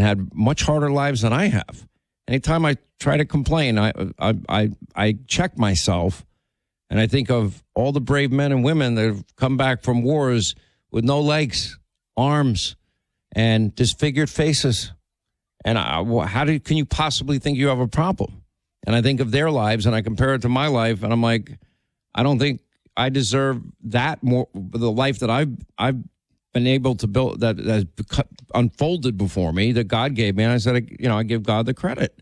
had much harder lives than I have. Anytime I try to complain, I check myself, and I think of all the brave men and women that have come back from wars with no legs, arms, and disfigured faces. And can you possibly think you have a problem? And I think of their lives, and I compare it to my life, and I'm like, I don't think I deserve that more. The life that I've been able to build, that has unfolded before me, that God gave me. And I said, I give God the credit.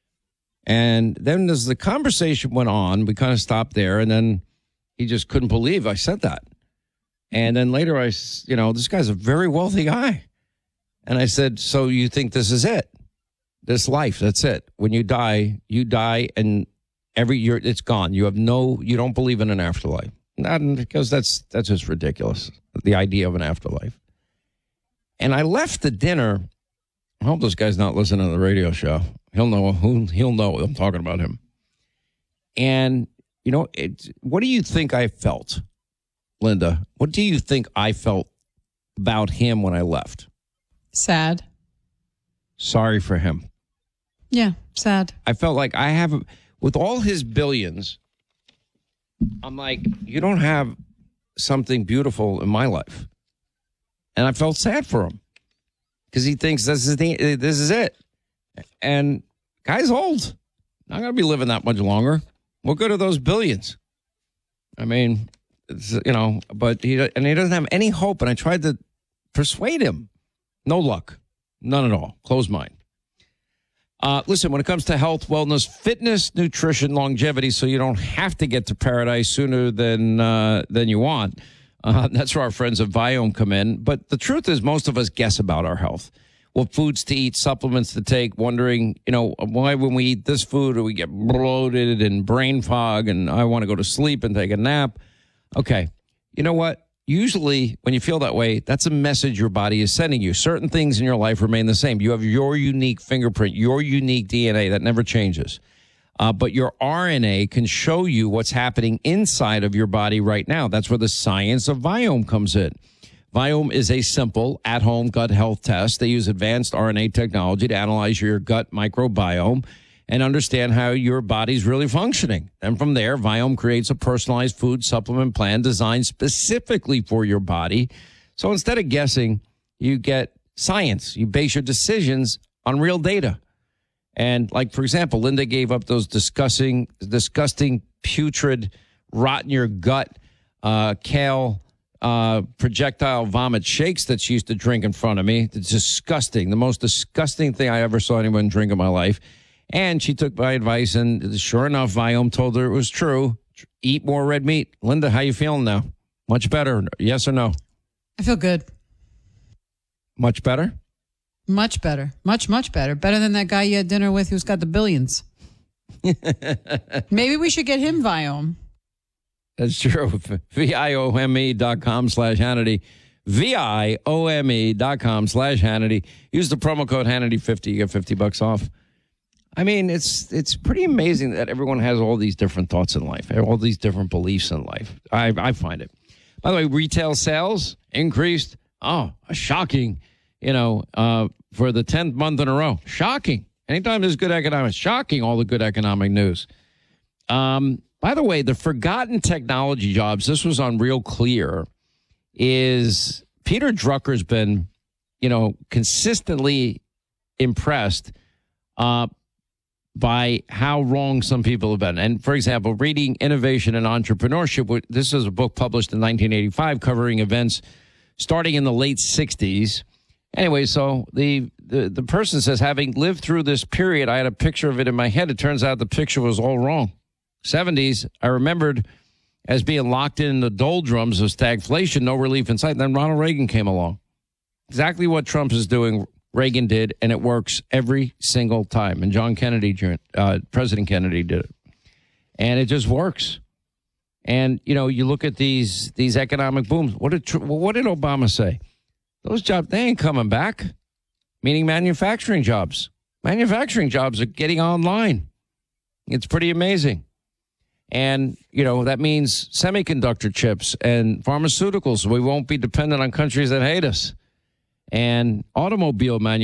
And then as the conversation went on, we kind of stopped there, and then he just couldn't believe I said that. And then later this guy's a very wealthy guy. And I said, so you think this is it? This life, that's it. When you die, and every year it's gone. You don't believe in an afterlife. Not because that's just ridiculous, the idea of an afterlife. And I left the dinner. I hope this guy's not listening to the radio show. He'll know I'm talking about him. And, what do you think I felt, Linda? What do you think I felt about him when I left? Sad. Sorry for him. Yeah, sad. I felt like with all his billions, I'm like, you don't have something beautiful in my life. And I felt sad for him because he thinks this is it. And guy's old. Not going to be living that much longer. What good are those billions? I mean, but he doesn't have any hope. And I tried to persuade him. No luck. None at all. Closed mind. Listen, when it comes to health, wellness, fitness, nutrition, longevity, so you don't have to get to paradise sooner than you want, that's where our friends at Viome come in. But the truth is, most of us guess about our health. What foods to eat, supplements to take, wondering, why when we eat this food do we get bloated and brain fog and I want to go to sleep and take a nap. Okay, you know what? Usually when you feel that way, that's a message your body is sending you. Certain things in your life remain the same. You have your unique fingerprint, your unique DNA that never changes. But your RNA can show you what's happening inside of your body right now. That's where the science of Viome comes in. Viome is a simple at-home gut health test. They use advanced RNA technology to analyze your gut microbiome and understand how your body's really functioning. And from there, Viome creates a personalized food supplement plan designed specifically for your body. So instead of guessing, you get science. You base your decisions on real data. And like, for example, Linda gave up those disgusting, putrid, rot in your gut, kale, projectile vomit shakes that she used to drink in front of me. It's disgusting. The most disgusting thing I ever saw anyone drink in my life. And she took my advice, and sure enough, Viome told her it was true. Eat more red meat. Linda, how you feeling now? Much better? Yes or no? I feel good. Much better? Much better. Much, much better. Better than that guy you had dinner with who's got the billions. Maybe we should get him Viome. That's true. VIOME.com/Hannity. VIOME.com/Hannity. Use the promo code Hannity50. You get $50 off. I mean, it's pretty amazing that everyone has all these different thoughts in life, all these different beliefs in life. I find it. By the way, retail sales increased. Oh, shocking. For the 10th month in a row. Shocking. Anytime there's good economics, shocking, all the good economic news. By the way, the forgotten technology jobs, this was on Real Clear, is Peter Drucker's been, consistently impressed by how wrong some people have been. And, for example, reading Innovation and Entrepreneurship, this is a book published in 1985 covering events starting in the late 60s. Anyway, so the person says, having lived through this period, I had a picture of it in my head. It turns out the picture was all wrong. 70s, I remembered as being locked in the doldrums of stagflation, no relief in sight. And then Ronald Reagan came along. Exactly what Trump is doing, Reagan did, and it works every single time. And John Kennedy, President Kennedy did it. And it just works. And, you look at these economic booms. What did Obama say? Those jobs, they ain't coming back, meaning manufacturing jobs. Manufacturing jobs are getting online. It's pretty amazing. And, that means semiconductor chips and pharmaceuticals. We won't be dependent on countries that hate us. And automobile manufacturing.